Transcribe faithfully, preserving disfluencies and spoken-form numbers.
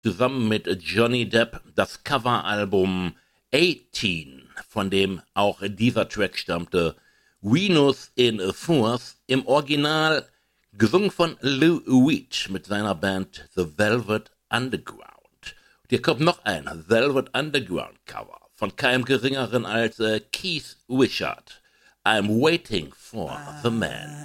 zusammen mit Johnny Depp das Coveralbum achtzehn, von dem auch dieser Track stammte, Venus in Force, im Original gesungen von Lou Reed mit seiner Band The Velvet Underground. Und hier kommt noch ein Velvet Underground Cover von keinem geringeren als äh, Keith Richards. I'm waiting for the man.